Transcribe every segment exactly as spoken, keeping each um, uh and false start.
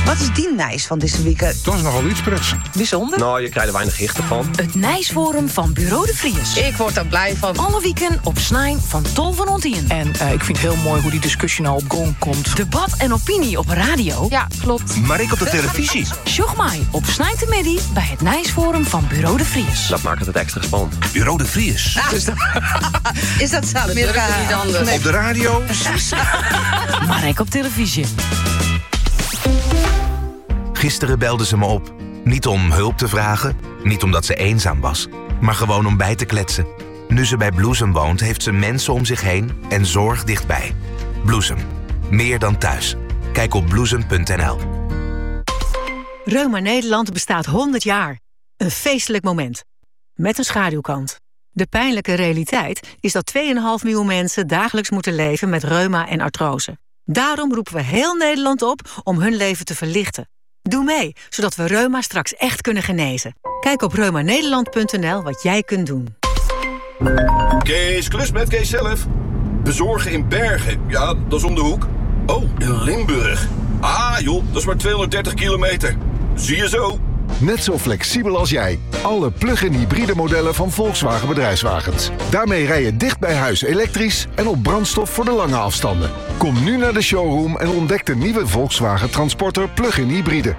Wat is die Nijs van deze week? Dat is nogal iets prettigs. Bijzonder? Nou, je krijgt er weinig gichten van. Het Nijsforum van Bureau de Vries. Ik word er blij van. Alle weekend op Snijn van Tol van Ontien. En uh, ik vind het heel mooi hoe die discussie nou op gang komt. Debat en opinie op radio. Ja, klopt. Maar ik op de televisie. Sjoch mij op Snijn te Midden bij het Nijsforum van Bureau de Vries. Dat maakt het extra spannend. Bureau de Vries. Ah, is dat, is dat zelf? Meer niet anders. Nee. Op de radio. Maar ik op televisie. Gisteren belde ze me op. Niet om hulp te vragen, niet omdat ze eenzaam was, maar gewoon om bij te kletsen. Nu ze bij Bloesem woont, heeft ze mensen om zich heen en zorg dichtbij. Bloesem. Meer dan thuis. Kijk op bloesem punt n l. Reuma Nederland bestaat honderd jaar. Een feestelijk moment. Met een schaduwkant. De pijnlijke realiteit is dat twee komma vijf miljoen mensen dagelijks moeten leven met reuma en artrose. Daarom roepen we heel Nederland op om hun leven te verlichten. Doe mee, zodat we reuma straks echt kunnen genezen. Kijk op reuma nederland punt n l wat jij kunt doen. Kees, klus met Kees zelf. Bezorgen in Bergen, ja, dat is om de hoek. Oh, in Limburg. Ah joh, dat is maar tweehonderddertig kilometer. Zie je zo. Net zo flexibel als jij. Alle plug-in hybride modellen van Volkswagen Bedrijfswagens. Daarmee rij je dicht bij huis elektrisch en op brandstof voor de lange afstanden. Kom nu naar de showroom en ontdek de nieuwe Volkswagen Transporter plug-in hybride.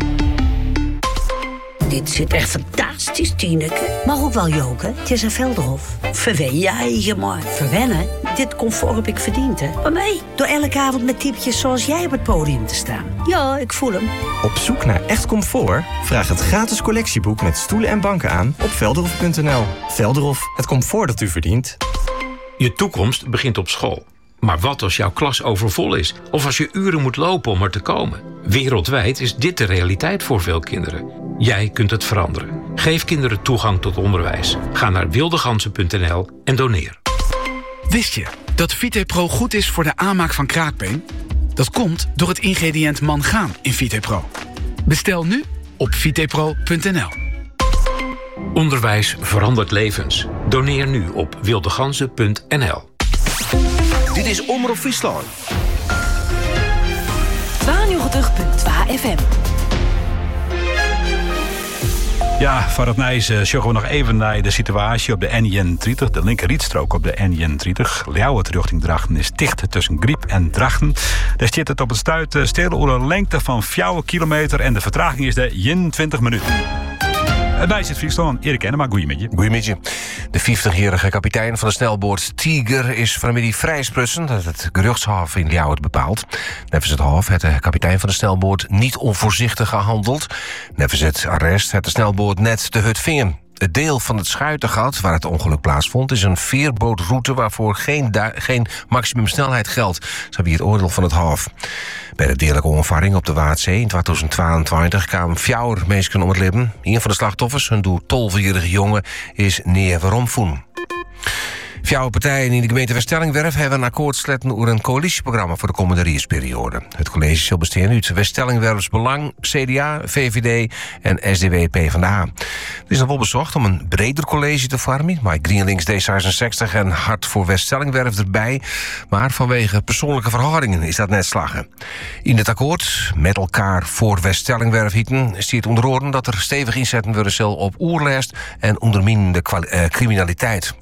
Dit zit echt fantastisch, Tineke. Maar ook wel joken. Het is een Velderhof. Verwen jij je maar. Verwennen? Dit comfort heb ik verdiend, hè. Maar mij, door elke avond met typetjes zoals jij op het podium te staan. Ja, ik voel hem. Op zoek naar echt comfort? Vraag het gratis collectieboek met stoelen en banken aan op velderhof punt n l. Velderhof, het comfort dat u verdient. Je toekomst begint op school. Maar wat als jouw klas overvol is? Of als je uren moet lopen om er te komen? Wereldwijd is dit de realiteit voor veel kinderen. Jij kunt het veranderen. Geef kinderen toegang tot onderwijs. Ga naar wildegansen punt n l en doneer. Wist je dat VitePro goed is voor de aanmaak van kraakbeen? Dat komt door het ingrediënt mangaan in VitePro. Bestel nu op vitepro punt n l. Onderwijs verandert levens. Doneer nu op wildegansen punt n l. Dit is Omroep Friesland. tweeënnegentig komma twee F M. Ja, van het Nijs uh, zoeken we nog even naar de situatie op de N J dertig. De linker rietstrook op de N J dertig. Ljouwert richting Drachten is dicht tussen Griep en Drachten. Daar zit het op het stuit uh, stil over een lengte van vier kilometer. En de vertraging is de eenentwintig minuten. Het Nijs zit Friesland. Erik Enema, goeiemiddag. Goeiemiddag. De vijftigjarige kapitein van de snelboot Tiger is vanmiddag vrijsprussen. Dat het geruchtshof in Ljouwert bepaalt. Nevens het hof heeft de kapitein van de snelboot niet onvoorzichtig gehandeld. Nevens het arrest heeft de snelboot net de hut vingen. Het deel van het Schuitengat, waar het ongeluk plaatsvond, is een veerbootroute waarvoor geen, du- geen maximumsnelheid geldt, zo wie het oordeel van het hof. Bij de dierlijke onvaring op de Waadzee in twintig tweeëntwintig kwamen vier mensen om het leven. Een van de slachtoffers, een doe tolvjarige jongen, is neer veromvoen. Vier partijen in de gemeente West-Stellingwerf hebben een akkoord gesloten over een coalitieprogramma voor de komende riesperiode. Het college zal bestaan uit West-Stellingwerfs Belang, C D A, V V D en S D W PvdA. Er is nog wel bezocht om een breder college te vormen, maar GroenLinks D zesenzestig en Hart voor West-Stellingwerf erbij. Maar vanwege persoonlijke verhoudingen is dat net slagen. In het akkoord met elkaar voor West-Stellingwerf hieten stiert onder oren dat er stevig inzetten worden zal op oerlijst en onderminende kwali- eh, criminaliteit.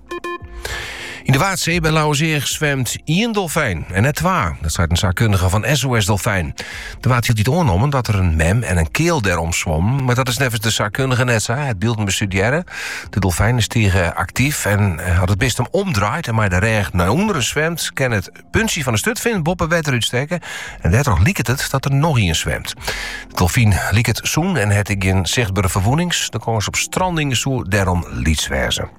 In de Waadzee bij Lauwerzee zwemt één dolfijn en net twee. Dat staat een zaakkundige van S O S Dolfijn. De Waad hield niet oornomen dat er een mem en een keel daarom zwom. Maar dat is nevens de zaakkundige net zo. Het beeld bestuderen. De dolfijn is tegen actief en had het best hem omdraait en maar de reg naar onderen zwemt, kan het puntje van de stutvin boppen wetter uitsteken. En daardoor liekt het dat er nog één zwemt. De dolfijn liek het zoen en het ik in zichtbare verwoenings. Dan komen ze op strandingen zo daarom lietswijzen.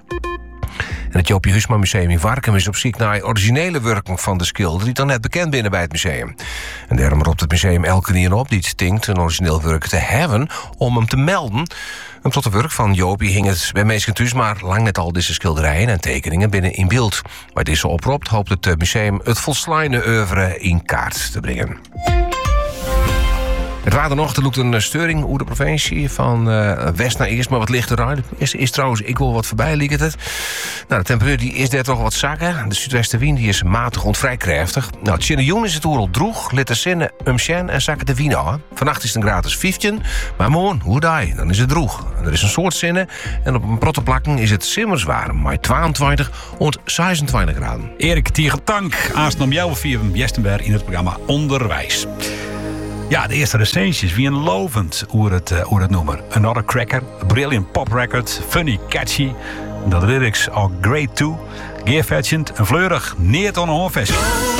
En het Joopje Huisma Museum in Warkum is op zoek naar originele werken van de schilder die dan net bekend binnen bij het museum. En daarom roept het museum elke keer op die het stinkt een origineel werk te hebben om hem te melden. En tot de werk van Joopje hing het bij meesten thuis, maar lang net al deze schilderijen en tekeningen binnen in beeld. Bij deze oproep hoopt het museum het volslaine oeuvre in kaart te brengen. Het waternochtend loopt een steuring over de provincie. Van uh, west naar eerst, maar wat lichter rijden. Is, is trouwens, ik wil wat voorbij, liep het. Nou, de temperatuur die is daar toch wat zakken. De zuidwestenwind die is matig en vrij krachtig. Nou, het Tjinnejoen is het oorlog droeg. Litte zinnen, umsjen en zakken de wien aan. Vannacht is het een gratis vijftien. Maar morgen, hoe daai, dan is het droeg. Er is een soort zinnen. En op een prottenplakken is het simmers warm. Maar tweeëntwintig en zesentwintig graden. Erik Tiegertank, aanstaan om jou via Jestenberg in het programma Onderwijs. Ja, de eerste recensies wie een lovend over het, uh, over het nummer. Another Cracker, brilliant pop record, funny, catchy. De lyrics are great too. Geer Fetchend, een fleurig, neert on een hoofdfest.